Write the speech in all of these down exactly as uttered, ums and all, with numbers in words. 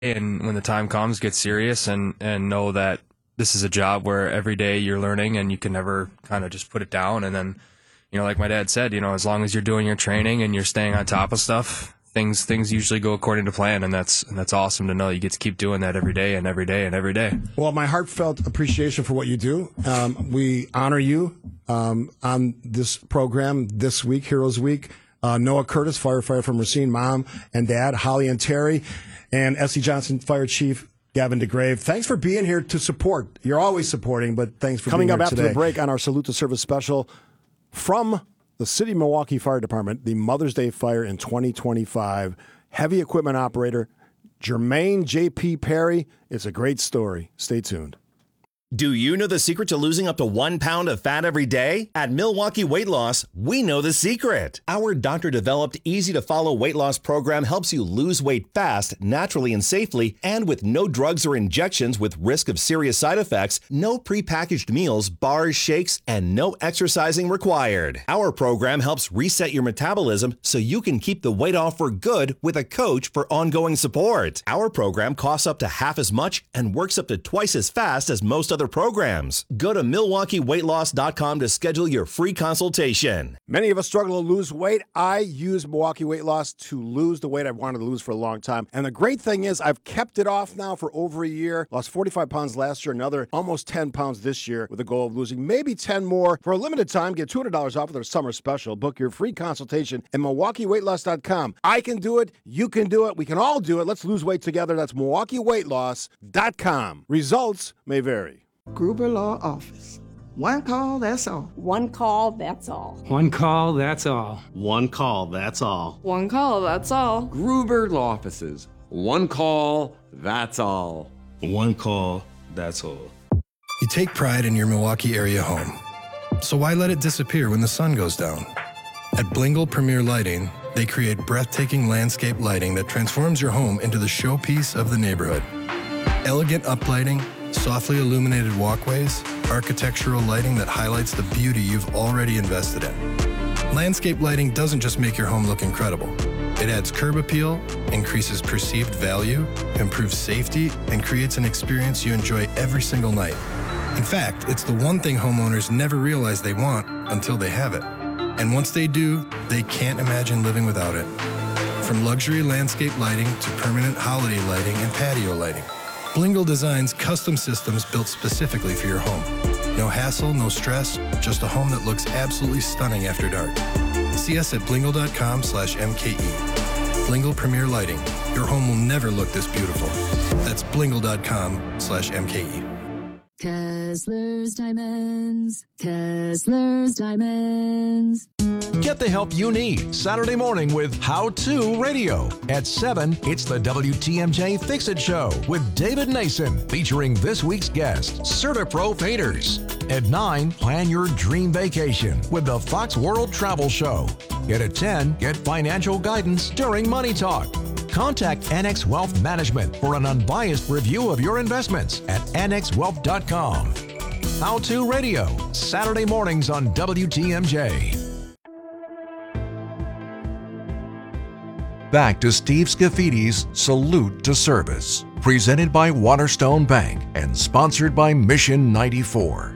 and when the time comes, get serious and, and know that this is a job where every day you're learning and you can never kind of just put it down. And then, you know, like my dad said, you know, as long as you're doing your training and you're staying on top of stuff, things things usually go according to plan, and that's and that's awesome to know. You get to keep doing that every day and every day and every day. Well, my heartfelt appreciation for what you do. Um, we honor you um, on this program this week, Heroes Week. Uh, Noah Curtis, firefighter from Racine, mom and dad, Holly and Terry, and S C Johnson Fire Chief Gavin DeGrave. Thanks for being here to support. You're always supporting, but thanks for Coming being up here after today. the break on our Salute to Service special from the City of Milwaukee Fire Department, the Mother's Day Fire in twenty twenty-five. Heavy equipment operator Jermaine J P. Perry. It's a great story. Stay tuned. Do you know the secret to losing up to one pound of fat every day? At Milwaukee Weight Loss, we know the secret. Our doctor-developed, easy-to-follow weight loss program helps you lose weight fast, naturally and safely, and with no drugs or injections with risk of serious side effects, no prepackaged meals, bars, shakes, and no exercising required. Our program helps reset your metabolism so you can keep the weight off for good with a coach for ongoing support. Our program costs up to half as much and works up to twice as fast as most other programs. Go to Milwaukee Weight Loss dot com to schedule your free consultation. Many of us struggle to lose weight. I use Milwaukee Weight Loss to lose the weight I've wanted to lose for a long time. And the great thing is I've kept it off now for over a year. Lost forty-five pounds last year, another almost ten pounds this year with the goal of losing maybe ten more. For a limited time, get two hundred dollars off of their summer special. Book your free consultation at Milwaukee Weight Loss dot com. I can do it. You can do it. We can all do it. Let's lose weight together. That's Milwaukee Weight Loss dot com. Results may vary. Gruber Law Office. One call, that's all. One call, that's all. One call, that's all. One call, that's all. One call, that's all. Gruber Law Offices. One call, that's all. One call, that's all. You take pride in your Milwaukee area home. So why let it disappear when the sun goes down? At Blingle Premier Lighting, they create breathtaking landscape lighting that transforms your home into the showpiece of the neighborhood. Elegant uplighting, softly illuminated walkways, architectural lighting that highlights the beauty you've already invested in. Landscape lighting doesn't just make your home look incredible. It adds curb appeal, increases perceived value, improves safety, and creates an experience you enjoy every single night. In fact, it's the one thing homeowners never realize they want until they have it. And once they do, they can't imagine living without it. From luxury landscape lighting to permanent holiday lighting and patio lighting, Blingle designs custom systems built specifically for your home. No hassle, no stress, just a home that looks absolutely stunning after dark. See us at blingle dot com slash M K E. Blingle Premier Lighting. Your home will never look this beautiful. That's blingle dot com slash M K E. Kessler's Diamonds. Kessler's Diamonds. Get the help you need Saturday morning with How To Radio. At seven, it's the W T M J Fix-It Show with David Nason, featuring this week's guest, CertaPro Painters. At nine, plan your dream vacation with the Fox World Travel Show. And at ten, get financial guidance during Money Talk. Contact Annex Wealth Management for an unbiased review of your investments at annex wealth dot com. How To Radio, Saturday mornings on W T M J. Back to Steve Scaffidi's Salute to Service, presented by Waterstone Bank and sponsored by Mission ninety-four.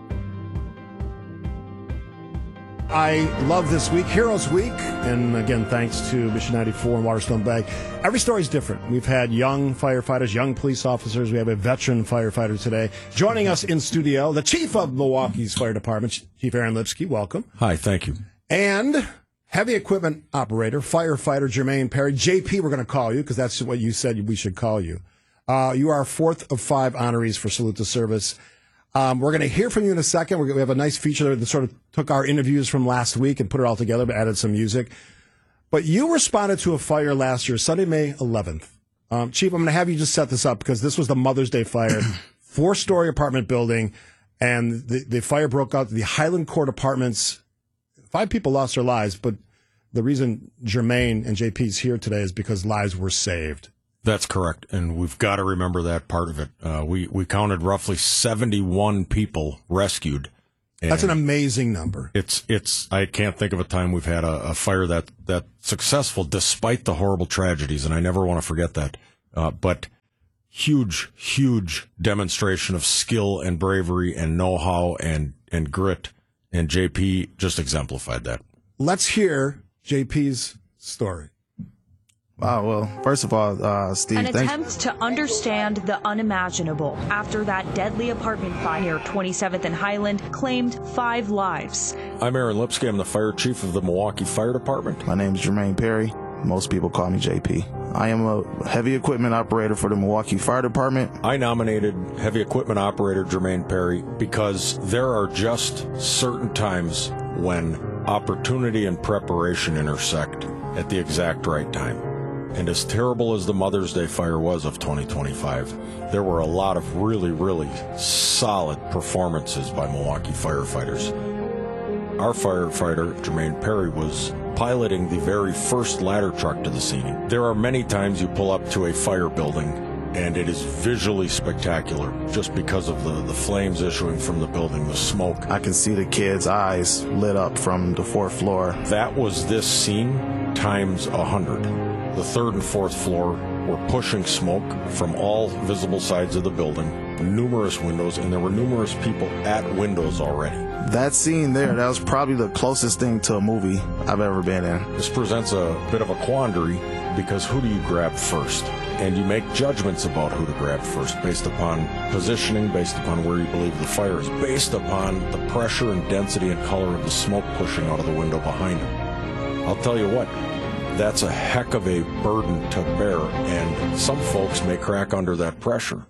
I love this week, Heroes Week, and again, thanks to Mission ninety-four and Waterstone Bank. Every story is different. We've had young firefighters, young police officers. We have a veteran firefighter today. Joining us in studio, the chief of Milwaukee's Fire Department, Chief Aaron Lipsky. Welcome. Hi, thank you. And heavy equipment operator, firefighter Jermaine Perry. J P, we're going to call you because that's what you said we should call you. Uh, you are fourth of five honorees for Salute to Service. Um, we're going to hear from you in a second. We're, we have a nice feature that sort of took our interviews from last week and put it all together, but added some music. But you responded to a fire last year, Sunday, May eleventh. Um, Chief, I'm going to have you just set this up because this was the Mother's Day fire, four-story apartment building, and the, the fire broke out. The Highland Court Apartments, five people lost their lives, but the reason Jermaine and J P's here today is because lives were saved. That's correct, and we've got to remember that part of it. Uh, we, we counted roughly seventy-one people rescued. That's an amazing number. It's it's. I can't think of a time we've had a, a fire that, that successful despite the horrible tragedies, and I never want to forget that. Uh, but huge, huge demonstration of skill and bravery and know-how and, and grit. And J P just exemplified that. Let's hear J P's story. Wow, well, first of all, uh, Steve, An thank- attempt to understand the unimaginable after that deadly apartment fire near twenty-seventh and Highland claimed five lives. I'm Aaron Lipsky. I'm the fire chief of the Milwaukee Fire Department. My name is Jermaine Perry. Most people call me J P. I am a heavy equipment operator for the Milwaukee Fire Department. I nominated heavy equipment operator Jermaine Perry because there are just certain times when opportunity and preparation intersect at the exact right time. And as terrible as the Mother's Day fire was of twenty twenty-five, there were a lot of really, really solid performances by Milwaukee firefighters. Our firefighter, Jermaine Perry, was piloting the very first ladder truck to the scene. There are many times you pull up to a fire building and it is visually spectacular just because of the, the flames issuing from the building, the smoke. I can see the kids' eyes lit up from the fourth floor. That was this scene times a hundred. The third and fourth floor were pushing smoke from all visible sides of the building, numerous windows, and there were numerous people at windows already. That scene there, that was probably the closest thing to a movie I've ever been in. This presents a bit of a quandary because who do you grab first? And you make judgments about who to grab first based upon positioning, based upon where you believe the fire is, based upon the pressure and density and color of the smoke pushing out of the window behind him. I'll tell you what, that's a heck of a burden to bear, and some folks may crack under that pressure.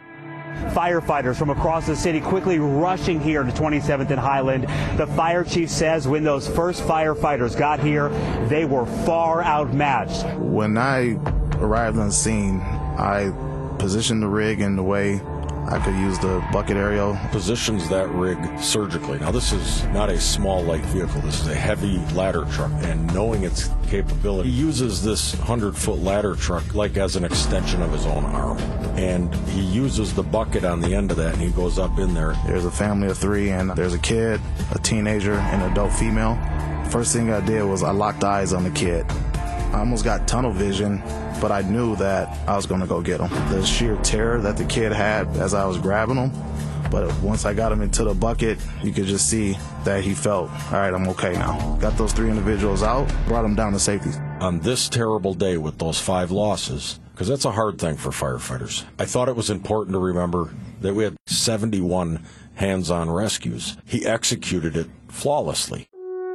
Firefighters from across the city quickly rushing here to twenty-seventh and Highland. The fire chief says when those first firefighters got here, they were far outmatched. When I arrived on the scene, I positioned the rig in the way I could use the bucket aerial. Positions that rig surgically. Now, this is not a small light vehicle. This is a heavy ladder truck, and knowing its capability, he uses this hundred-foot ladder truck like as an extension of his own arm. And he uses the bucket on the end of that, and he goes up in there. There's a family of three, and there's a kid, a teenager, and an adult female. First thing I did was I locked eyes on the kid. I almost got tunnel vision, but I knew that I was going to go get him. The sheer terror that the kid had as I was grabbing him, but once I got him into the bucket, you could just see that he felt, all right, I'm okay now. Got those three individuals out, brought them down to safety. On this terrible day with those five losses, because that's a hard thing for firefighters, I thought it was important to remember that we had seventy-one hands-on rescues. He executed it flawlessly.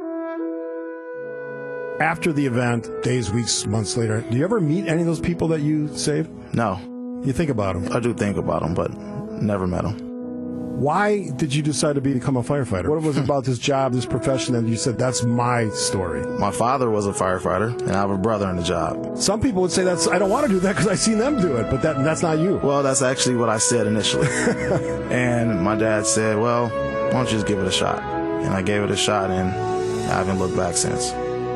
After the event, days, weeks, months later, do you ever meet any of those people that you saved? No. You think about them? I do think about them, but never met them. Why did you decide to become a firefighter? What was it about this job, this profession, that you said, that's my story? My father was a firefighter, and I have a brother in the job. Some people would say, that's I don't want to do that because I seen them do it, but that that's not you. Well, that's actually what I said initially. And my dad said, well, why don't you just give it a shot? And I gave it a shot, and I haven't looked back since.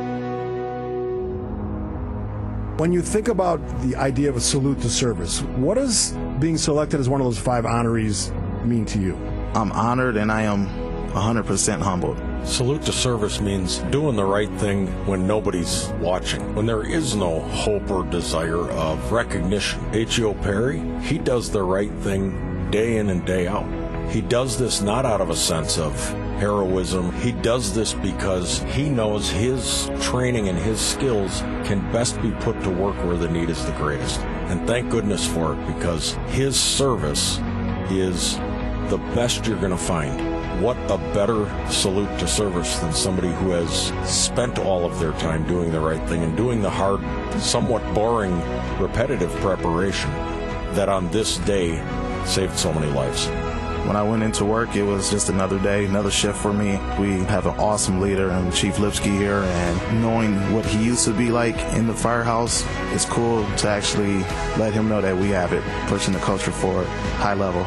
When you think about the idea of a salute to service, what does being selected as one of those five honorees mean to you? I'm honored, and I am one hundred percent humbled. Salute to service means doing the right thing when nobody's watching, when there is no hope or desire of recognition. H E O Perry, he does the right thing day in and day out. He does this not out of a sense of heroism. He does this because he knows his training and his skills can best be put to work where the need is the greatest. And thank goodness for it, because his service is the best you're going to find. What a better salute to service than somebody who has spent all of their time doing the right thing and doing the hard, somewhat boring, repetitive preparation that on this day saved so many lives. When I went into work, it was just another day, another shift for me. We have an awesome leader in Chief Lipsky here, and knowing what he used to be like in the firehouse, it's cool to actually let him know that we have it, pushing the culture forward, high level.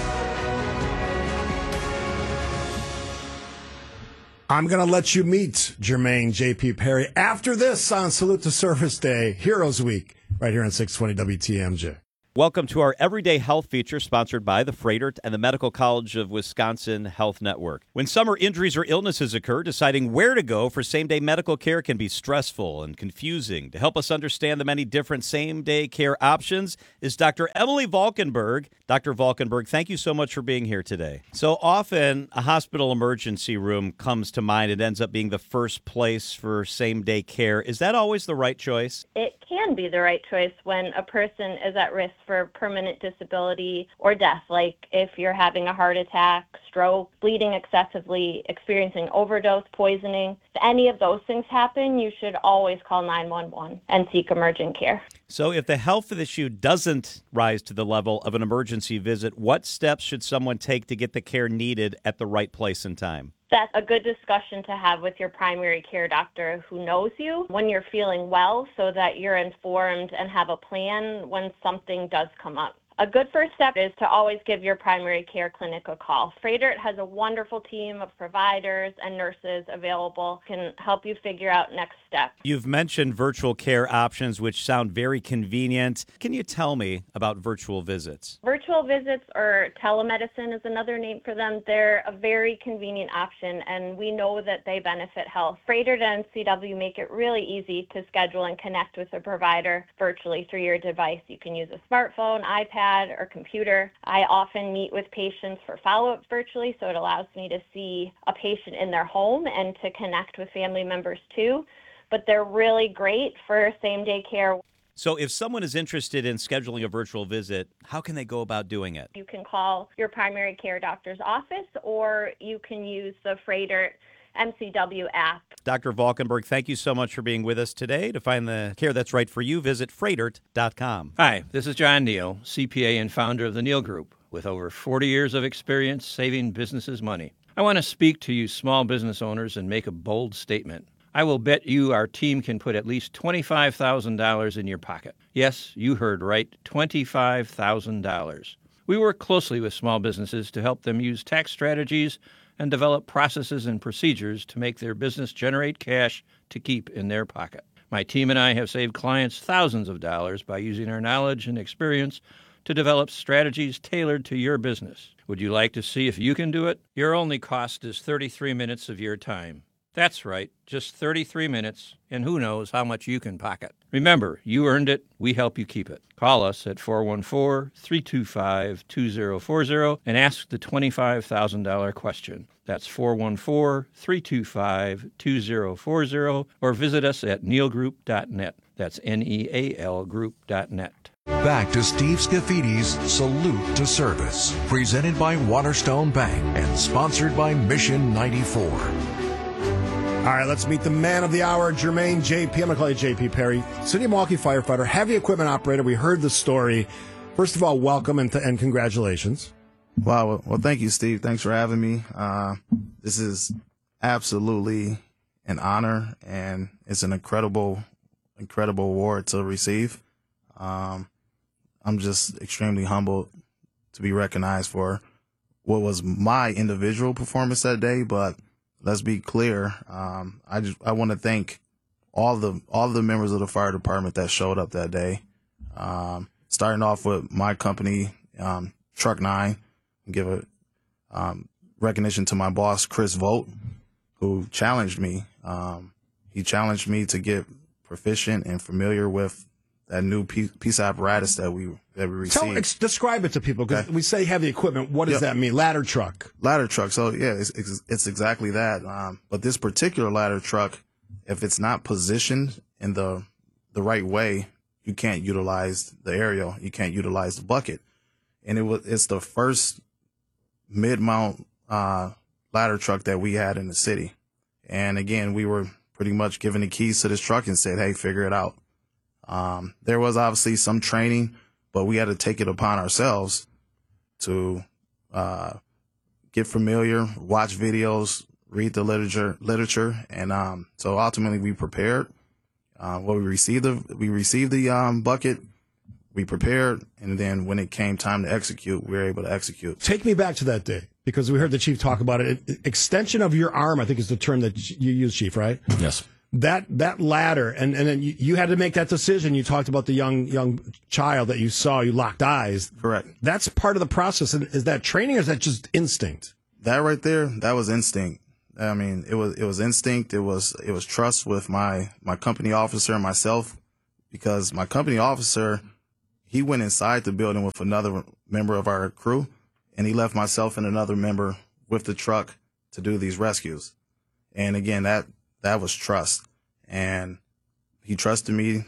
I'm going to let you meet Jermaine J P Perry after this on Salute to Service Day, Heroes Week, right here on six twenty W T M J. Welcome to our Everyday Health feature sponsored by the Freighter and the Medical College of Wisconsin Health Network. When summer injuries or illnesses occur, deciding where to go for same-day medical care can be stressful and confusing. To help us understand the many different same-day care options is Doctor Emily Valkenburg. Doctor Valkenburg, thank you so much for being here today. So often, a hospital emergency room comes to mind. It ends up being the first place for same-day care. Is that always the right choice? It can be the right choice when a person is at risk for permanent disability or death, like if you're having a heart attack, stroke, bleeding excessively, experiencing overdose, poisoning. If any of those things happen, you should always call nine one one and seek emergent care. So if the health issue doesn't rise to the level of an emergency visit, what steps should someone take to get the care needed at the right place and time? That's a good discussion to have with your primary care doctor who knows you when you're feeling well, so that you're informed and have a plan when something does come up. A good first step is to always give your primary care clinic a call. Freighter has a wonderful team of providers and nurses available, can help you figure out next steps. You've mentioned virtual care options, which sound very convenient. Can you tell me about virtual visits? Virtual visits, or telemedicine is another name for them. They're a very convenient option, and we know that they benefit health. Freighter and C W make it really easy to schedule and connect with a provider virtually through your device. You can use a smartphone, iPad, or computer. I often meet with patients for follow-up virtually, so it allows me to see a patient in their home and to connect with family members too. But they're really great for same-day care. So if someone is interested in scheduling a virtual visit, how can they go about doing it? You can call your primary care doctor's office, or you can use the Freighter M C W app. Doctor Valkenburg, thank you so much for being with us today. To find the care that's right for you, visit freighter dot com. Hi, this is John Neal, C P A and founder of the Neal Group, with over forty years of experience saving businesses money. I want to speak to you small business owners and make a bold statement. I will bet you our team can put at least twenty-five thousand dollars in your pocket. Yes, you heard right, twenty-five thousand dollars. We work closely with small businesses to help them use tax strategies and develop processes and procedures to make their business generate cash to keep in their pocket. My team and I have saved clients thousands of dollars by using our knowledge and experience to develop strategies tailored to your business. Would you like to see if you can do it? Your only cost is thirty-three minutes of your time. That's right, just thirty-three minutes, and who knows how much you can pocket. Remember, you earned it, we help you keep it. Call us at four one four, three two five, two zero four zero and ask the twenty-five thousand dollars question. That's four one four, three two five, two zero four zero, or visit us at neal group dot net. That's N E A L group dot net. Back to Steve Scaffidi's Salute to Service, presented by Waterstone Bank and sponsored by Mission ninety-four. All right, let's meet the man of the hour, Jermaine J P. I'm going to call you J P Perry. City of Milwaukee firefighter, heavy equipment operator. We heard the story. First of all, welcome and, th- and congratulations. Wow. Well, thank you, Steve. Thanks for having me. Uh, this is absolutely an honor, and it's an incredible, incredible award to receive. Um, I'm just extremely humbled to be recognized for what was my individual performance that day, but let's be clear. Um, I just I want to thank all the all the members of the fire department that showed up that day. Um, starting off with my company, um, Truck Nine, and give a um, recognition to my boss, Chris Vogt, who challenged me. Um, he challenged me to get proficient and familiar with that new piece, piece of apparatus that we that we received. Tell, ex- describe it to people, because okay. we say heavy equipment. What does yep. that mean? Ladder truck. Ladder truck. So yeah, it's it's, it's exactly that. Um, but this particular ladder truck, if it's not positioned in the the right way, you can't utilize the aerial. You can't utilize the bucket. And it was it's the first mid mount uh, ladder truck that we had in the city. And again, we were pretty much given the keys to this truck and said, "Hey, figure it out." Um, there was obviously some training, but we had to take it upon ourselves to uh, get familiar, watch videos, read the literature, literature, and um, so ultimately we prepared. Uh, well, we received the we received the um, bucket, we prepared, and then when it came time to execute, we were able to execute. Take me back to that day, because we heard the chief talk about it. Extension of your arm, I think, is the term that you use, Chief, right? Yes. that that ladder, and, and then you, you had to make that decision. You talked about the young young child that you saw, you locked eyes. Correct. That's part of the process. Is that training or is that just instinct? That right there, that was instinct. I mean, it was it was instinct. It was it was trust with my my company officer and myself, because my company officer, he went inside the building with another member of our crew, and he left myself and another member with the truck to do these rescues. And again, that that was trust, and he trusted me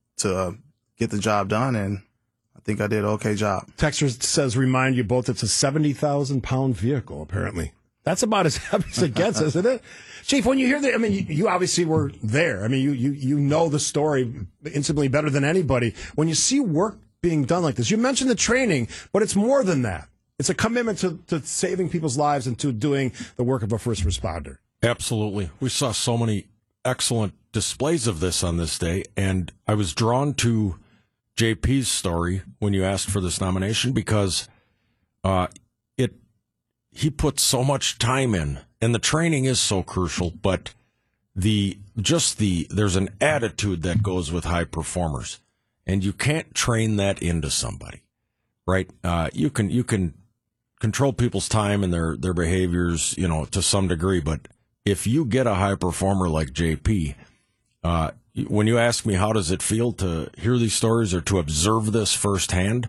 to get the job done, and I think I did an okay job. Texter says, remind you both, it's a seventy thousand pound vehicle, apparently. That's about as heavy as it gets, isn't it? Chief, when you hear that, I mean, you, you obviously were there. I mean, you, you, you know the story intimately better than anybody. When you see work being done like this, you mentioned the training, but it's more than that. It's a commitment to, to saving people's lives and to doing the work of a first responder. Absolutely. We saw so many excellent displays of this on this day, and I was drawn to J P's story when you asked for this nomination because uh, it he put so much time in, and the training is so crucial, but the just the there's an attitude that goes with high performers, and you can't train that into somebody, right? Uh, you can you can control people's time and their their behaviors, you know, to some degree, but if you get a high performer like J P, uh, when you ask me how does it feel to hear these stories or to observe this firsthand,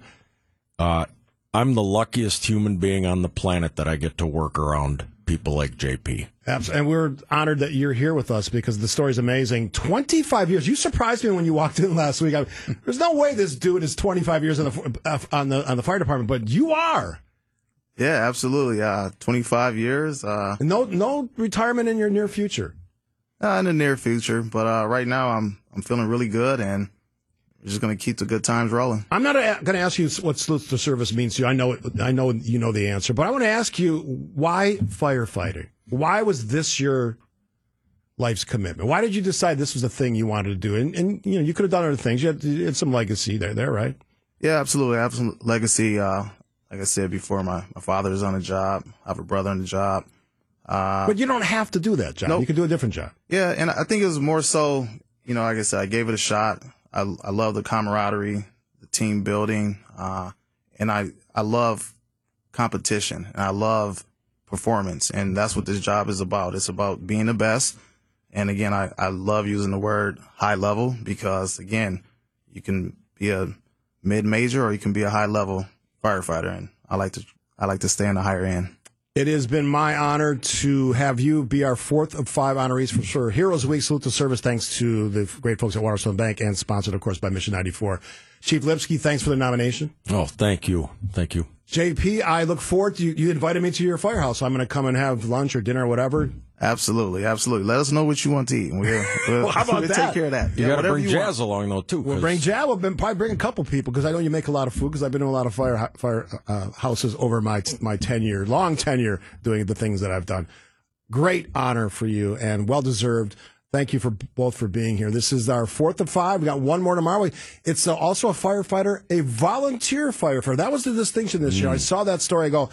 uh, I'm the luckiest human being on the planet that I get to work around people like J P. Absolutely. And we're honored that you're here with us because the story's amazing. twenty-five years. You surprised me when you walked in last week. I, there's no way this dude is twenty-five years on the, on the, on the fire department, but you are. Yeah, absolutely. Uh, twenty-five years. Uh, no, no retirement in your near future. Uh, in the near future, but uh, right now I'm I'm feeling really good, and we're just going to keep the good times rolling. I'm not going to ask you what salute to service means to you. I know it, I know you know the answer, but I want to ask you why firefighting? Why was this your life's commitment? Why did you decide this was the thing you wanted to do? And, and you know, you could have done other things. You had, you had some legacy there, there, right? Yeah, absolutely. I have some legacy. Uh, Like I said before, my, my father's on the job. I have a brother on the job. Uh, but you don't have to do that job. Nope. You can do a different job. Yeah, and I think it was more so, you know, like I said, I gave it a shot. I, I love the camaraderie, the team building, uh, and I, I love competition, and I love performance, and that's what this job is about. It's about being the best. And, again, I, I love using the word high level because, again, you can be a mid-major or you can be a high-level firefighter, and I like to I like to stay in the higher end. It has been my honor to have you be our fourth of five honorees for sure. Heroes Week Salute to Service, thanks to the great folks at Waterstone Bank and sponsored, of course, by Mission ninety-four. Chief Lipsky, thanks for the nomination. Oh, thank you. Thank you. J P, I look forward to you. You invited me to your firehouse. So I'm going to come and have lunch or dinner or whatever. Absolutely, absolutely. Let us know what you want to eat. We'll, we'll, well, how about we'll that? take care of that. You yeah, got to bring you Jazz want. along, though, too. We'll bring Jazz. We'll probably bring a couple people because I know you make a lot of food because I've been in a lot of fire, fire uh, houses over my my tenure, long tenure, doing the things that I've done. Great honor for you and well-deserved. Thank you for both for being here. This is our fourth of five. We got one more tomorrow. It's uh, also a firefighter, a volunteer firefighter. That was the distinction this mm. year. I saw that story. I go,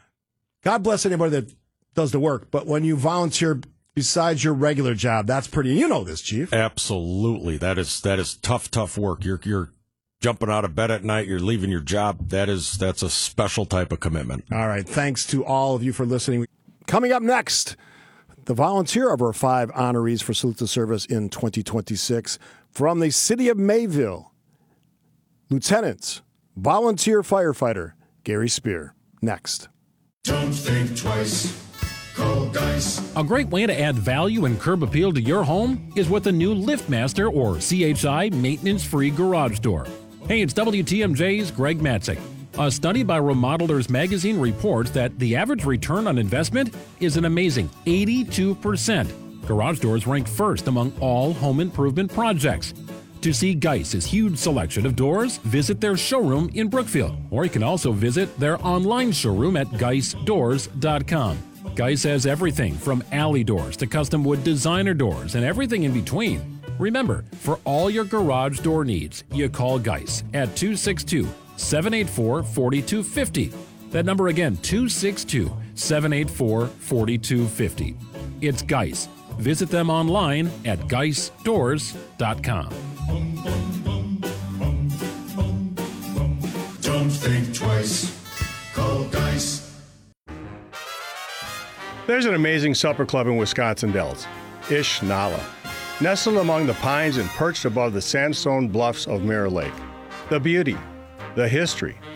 God bless anybody that does the work. But when you volunteer besides your regular job, that's pretty. You know this, Chief. Absolutely. That is that is tough, tough work. You're you're jumping out of bed at night. You're leaving your job. That is that's a special type of commitment. All right. Thanks to all of you for listening. Coming up next, the volunteer of our five honorees for Salute to Service in twenty twenty-six from the city of Mayville, Lieutenant, volunteer firefighter Gary Spear. Next. Don't think twice. Call Geis. A great way to add value and curb appeal to your home is with a new LiftMaster or C H I maintenance-free garage door. Hey, it's W T M J's Greg Matzik. A study by Remodelers Magazine reports that the average return on investment is an amazing eighty-two percent. Garage doors rank first among all home improvement projects. To see Geis's huge selection of doors, visit their showroom in Brookfield, or you can also visit their online showroom at geis doors dot com. Geis has everything from alley doors to custom wood designer doors and everything in between. Remember, for all your garage door needs, you call Geis at two six two, seven eight four, four two five zero. That number again, two six two, seven eight four, four two five zero. It's Geis, Visit them online at geis doors dot com. Don't think twice. Call Geis. There's an amazing supper club in Wisconsin Dells, Ish Nala, nestled among the pines and perched above the sandstone bluffs of Mirror Lake. The beauty, the history,